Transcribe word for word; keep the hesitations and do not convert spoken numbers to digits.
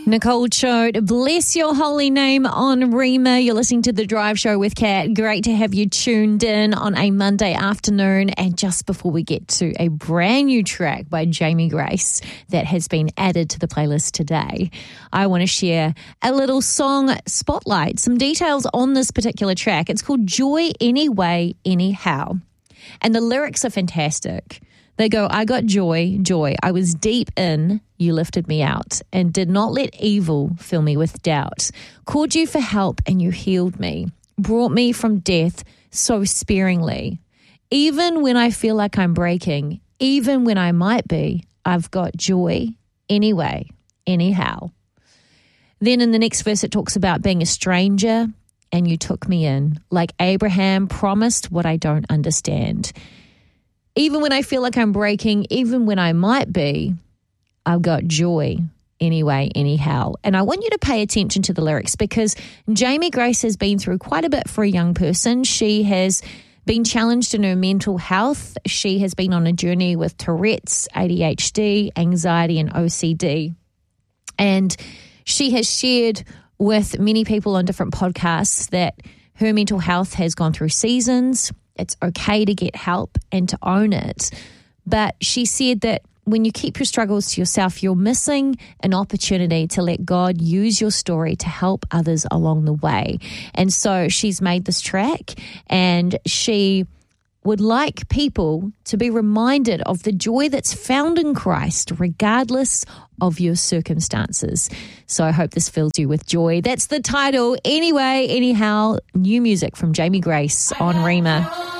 Nicole Choate, bless your holy name on Rima. You're listening to The Drive Show with Kat. Great to have you tuned in on a Monday afternoon. And just before we get to a brand new track by Jamie Grace that has been added to the playlist today, I want to share a little song spotlight, some details on this particular track. It's called Joy Anyway, Anyhow. And the lyrics are fantastic. They go, I got joy, joy. I was deep in, you lifted me out, and did not let evil fill me with doubt. Called you for help and you healed me, brought me from death so sparingly. Even when I feel like I'm breaking, even when I might be, I've got joy anyway, anyhow. Then in the next verse, it talks about being a stranger and you took me in, like Abraham promised what I don't understand. Even when I feel like I'm breaking, even when I might be, I've got joy anyway, anyhow. And I want you to pay attention to the lyrics because Jamie Grace has been through quite a bit for a young person. She has been challenged in her mental health. She has been on a journey with Tourette's, A D H D, anxiety, and O C D. And she has shared with many people on different podcasts that her mental health has gone through seasons. It's okay to get help and to own it. But she said that when you keep your struggles to yourself, you're missing an opportunity to let God use your story to help others along the way. And so she's made this track and she would like people to be reminded of the joy that's found in Christ, regardless of your circumstances. So I hope this fills you with joy. That's the title. Anyway, anyhow, new music from Jamie Grace on Rima.